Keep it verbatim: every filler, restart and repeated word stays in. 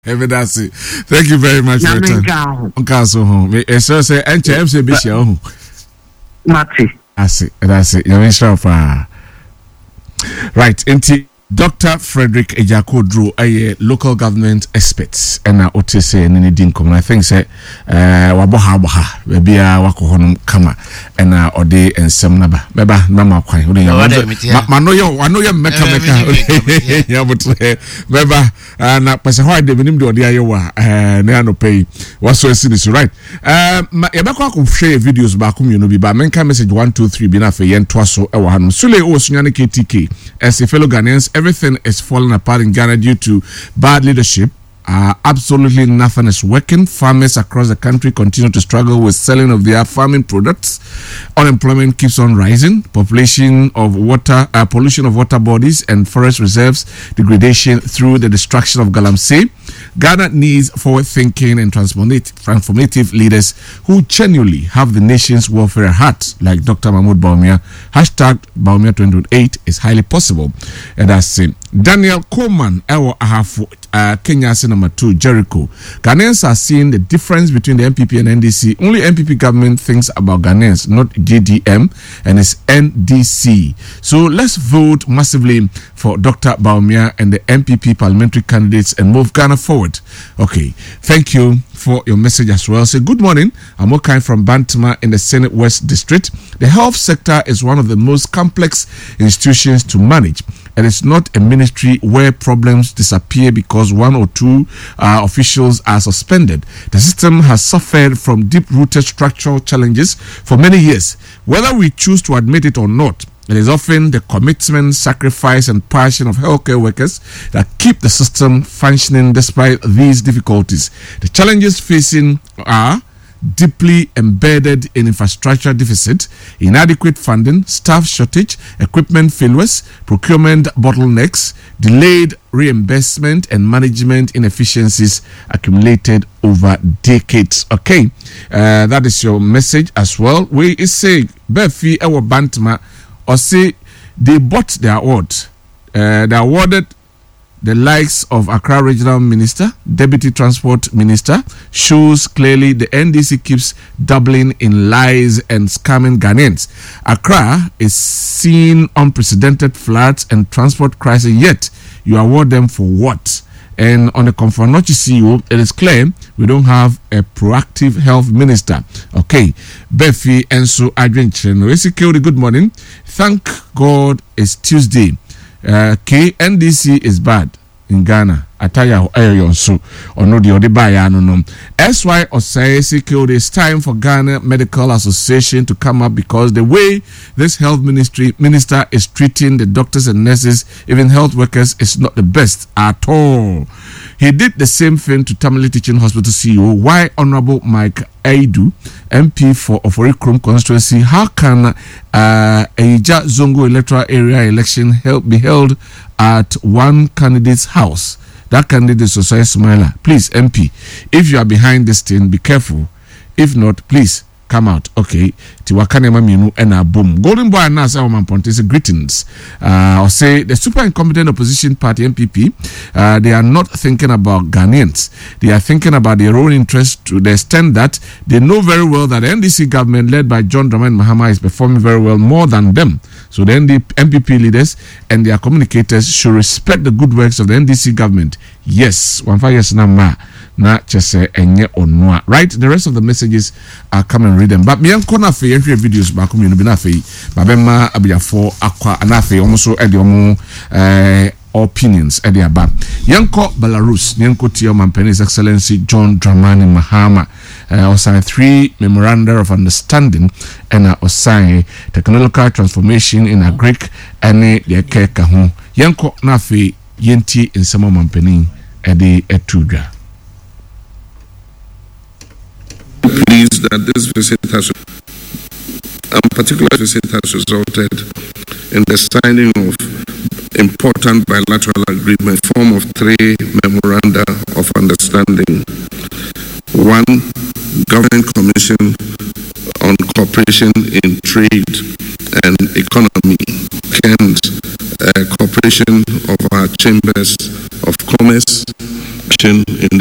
That's it. Thank you very much for your time. Okay, so home. It's so say N H M say be share home. Mati. That's it. That's it. You're in shop. Right. Into Doctor Frederick Ejako Drew, a local government expert, and I ought to say, and any dinkum. I think say, uh, waboha boha, maybe a wakohonum kama, and uh, or day and some naba, beba, mama quite. Manoyo, Manoyo meka meka, yeah, but beba, and uh, Passa White, the minimum do the Iowa, and they are no pay. What's so serious, right? Um, Yabaka could share videos back home, you know, but menka message one, two, three, bina for yen twaso, ewan, Sule o Sunyani K T K, as a fellow Ghanaians. Everything is falling apart in Ghana due to bad leadership. Uh, absolutely nothing is working. Farmers across the country continue to struggle with selling of their farming products. Unemployment keeps on rising. Population of water, uh, pollution of water bodies and forest reserves, degradation through the destruction of Galamsey. Ghana needs forward-thinking and transformative, transformative leaders who genuinely have the nation's welfare at heart, like Doctor Mahmoud Bawumia. Hashtag Bawumia twenty twenty-eight is highly possible. And that's it. Daniel Coleman, Ewo Ahafu, uh, Kenya number two, Jericho. Ghanaians are seeing the difference between the M P P and N D C. Only M P P government thinks about Ghanaians, not G D M, and it's N D C. So let's vote massively for Doctor Bawumia and the M P P parliamentary candidates and move Ghana forward. Okay, thank you for your message as well. Say good morning. I'm okay from Bantama in the Senate West District. The health sector is one of the most complex institutions to manage. It is not a ministry where problems disappear because one or two uh, officials are suspended. The system has suffered from deep-rooted structural challenges for many years. Whether we choose to admit it or not, it is often the commitment, sacrifice, and passion of healthcare workers that keep the system functioning despite these difficulties. The challenges facing are deeply embedded in infrastructure deficit, inadequate funding, staff shortage, equipment failures, procurement bottlenecks, delayed reimbursement, and management inefficiencies accumulated over decades. Okay, uh, that is your message as well. We say Befi Ewo Bantama or say they bought their award. Uh, they awarded the likes of Accra Regional Minister, Deputy Transport Minister, shows clearly the N D C keeps doubling in lies and scamming Ghanaians. Accra is seeing unprecedented floods and transport crisis, yet you award them for what? And on the Konfanochi C E O, it is clear we don't have a proactive health minister. Okay, Befi Enso Adrian Ezekiel, good morning. Thank God it's Tuesday. Uh, K N D C is bad in Ghana. Ataya ayon so or no the odebaya no no. S Y Osai Ezekiel, it's time for Ghana Medical Association to come up because the way this health ministry minister is treating the doctors and nurses, even health workers, is not the best at all. He did the same thing to Tamale Teaching Hospital C E O. Why Honorable Mike Aidu, M P for Oforikrom constituency, how can uh, Eja Zongo electoral area election help be held at one candidate's house? That candidate is Osai Sumaila. Please, M P, if you are behind this thing, be careful. If not, please come out. Okay. Tiwakane maminu ena boom. Golden Boy and Nasa Oman say greetings. Uh, or say the super incompetent opposition party M P P, uh, they are not thinking about Ghanaians. They are thinking about their own interest to the extent that they know very well that the N D C government led by John Dramani Mahama is performing very well more than them. So the M P P leaders and their communicators should respect the good works of the N D C government. Yes, one five years now. Na chese enye onwa. Right, the rest of the messages are come and read them. But me anko na fe entry videos back me no bi na fe. Babema abiafo akwa na fe omo so e de omo eh opinions e de aba. Yanko Belarus, yanko Tio His Excellency John Dramani Mahama uh, osan three memoranda of understanding and uh, osan technological transformation in a Greek ane de keka ho. Yanko na fe yenti nsema mampeni e de etudwa. Pleased that this visit has, a particular visit has resulted in the signing of important bilateral agreement, form of three memoranda of understanding. One, Governing Commission on cooperation in trade and economy, and uh, cooperation of our chambers of commerce in